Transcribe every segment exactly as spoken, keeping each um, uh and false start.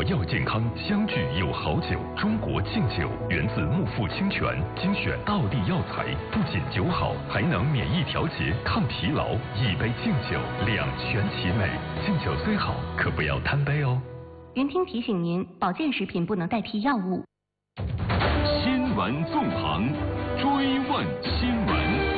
要健康，相聚有好酒。中国敬酒源自木富清泉，精选道地药材，不仅酒好，还能免疫调节、抗疲劳。一杯敬酒，两全其美。敬酒虽好，可不要贪杯哦。 云听提醒您，保健食品不能代替药物。 新闻纵横，追问新闻。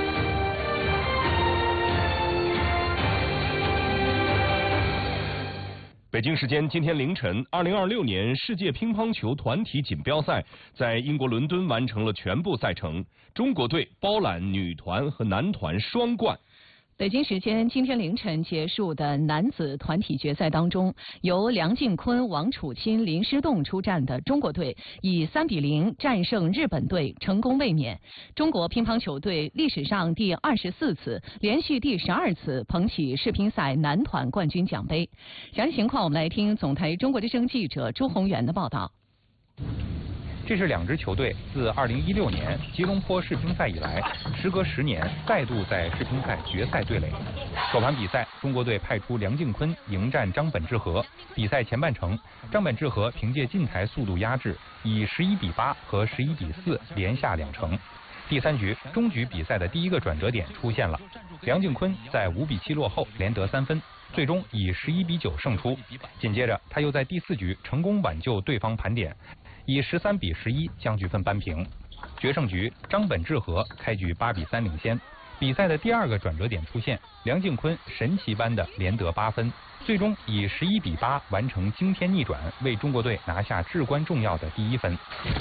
北京时间今天凌晨，二零二六年世界乒乓球团体锦标赛在英国伦敦完成了全部赛程，中国队包揽女团和男团双冠。 北京时间今天凌晨结束的男子团体决赛当中，由梁靖昆、王楚钦、林诗栋出战的中国队以三比零战胜日本队，成功卫冕。中国乒乓球队历史上第二十四次，连续第十二次捧起世乒赛男团冠军奖杯。详细情况，我们来听总台中国之声记者朱宏元的报道。 这是两支球队自二零一六年吉隆坡世乒赛以来，时隔十年再度在世乒赛决赛对垒。首盘比赛，中国队派出梁靖昆迎战张本智和。比赛前半程，张本智和凭借进台速度压制，以十一比八和十一比四连下两城。第三局，终局比赛的第一个转折点出现了，梁靖昆在五比七落后，连得三分，最终以十一比九胜出。紧接着，他又在第四局成功挽救对方盘点，以十三比十一将局分扳平。决胜局，张本智和开局八比三领先。比赛的第二个转折点出现，梁靖昆神奇般的连得八分，最终以十一比八完成惊天逆转，为中国队拿下至关重要的第一分。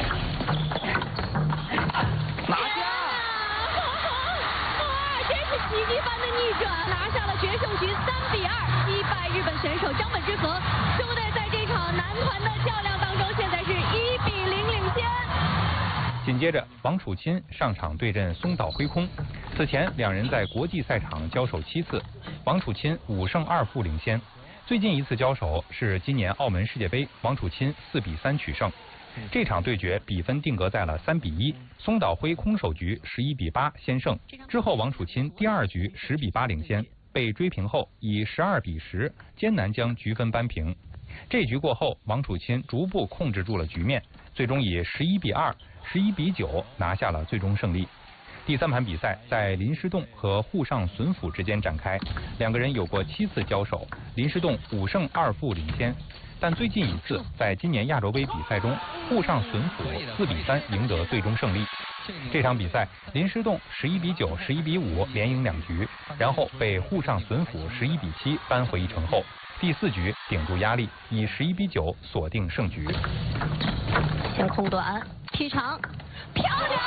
拿下！哇，真是奇迹般的逆转，拿下了决胜局三比二击败日本选手张本智和。中国队在这场男团的较量当中，现在是一比零领先。 紧接着，王楚钦上场对阵松岛辉空。此前两人在国际赛场交手七次，王楚钦五胜二负领先。最近一次交手是今年澳门世界杯，王楚钦四比三取胜。这场对决比分定格在了三比一，松岛辉空首局十一比八先胜，之后王楚钦第二局十比八领先，被追平后以十二比十艰难将局分扳平。这局过后，王楚钦逐步控制住了局面，最终以十一比二、十一比九拿下了最终胜利。第三盘比赛在林诗栋和沪上隼辅之间展开，两个人有过七次交手，林诗栋五胜二负领先。但最近一次在今年亚洲杯比赛中，沪上隼辅四比三赢得最终胜利。这场比赛，林诗栋十一比九、十一比五连赢两局，然后被沪上隼辅十一比七扳回一城后，第四局顶住压力，以十一比九锁定胜局。 先空短劈长，漂亮！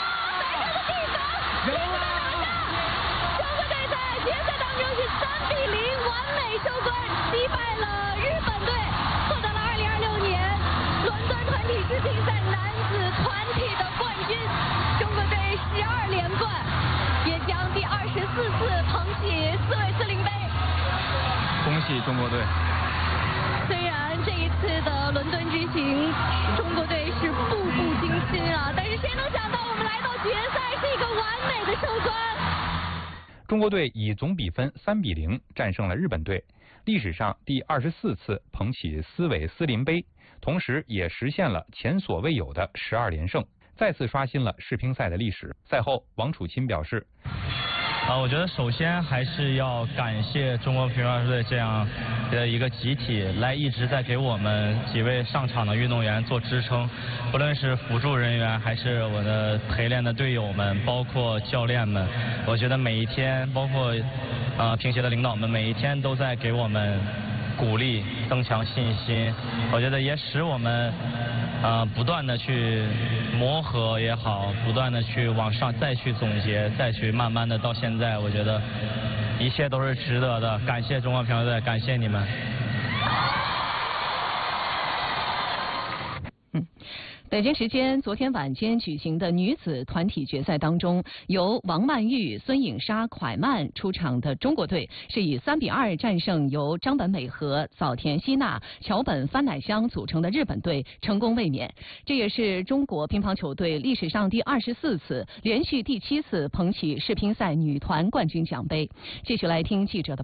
在这个地方，中国队在决赛当中是三比零完美收官，击败了日本队，获得了二零二六年伦敦团体世乒赛男子团体的冠军。中国队十二连冠，也将第二十四次捧起四位四零杯。 恭喜中国队！ 虽然这一次的伦敦之行，中国队是步步惊心啊，但是谁能想到我们来到决赛是一个完美的收官。 中国队以总比分三比零战胜了日本队，历史上第二十四次捧起斯韦斯林杯，同时也实现了前所未有的十二连胜，再次刷新了世乒赛的历史。赛后，王楚钦表示。 啊，我觉得首先还是要感谢中国乒乓球队这样的一个集体，来一直在给我们几位上场的运动员做支撑，不论是辅助人员还是我的陪练的队友们，包括教练们，我觉得每一天，包括呃乒协的领导们，每一天都在给我们鼓励，增强信心。我觉得也使我们呃不断的去磨合也好，不断的去往上再去总结，再去慢慢的到现在，我觉得一切都是值得的。感谢中国乒乓球队，感谢你们。 嗯。北京时间昨天晚间举行的女子团体决赛当中，由王曼玉、孙颖莎、蒯曼出场的中国队是以三比二战胜由张本美和、早田希娜、桥本帆乃香组成的日本队，成功卫冕。这也是中国乒乓球队历史上第二十四次，连续第七次捧起世乒赛女团冠军奖杯。继续来听记者的